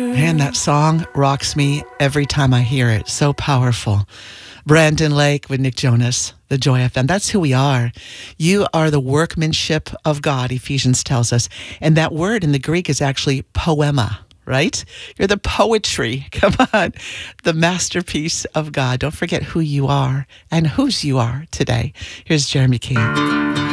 Man, that song rocks me every time I hear it. So powerful. Brandon Lake with Nick Jonas, the Joy FM. That's who we are. You are the workmanship of God, Ephesians tells us. And that word in the Greek is actually poema, right? You're the poetry. Come on. The masterpiece of God. Don't forget who you are and whose you are today. Here's Jeremy King.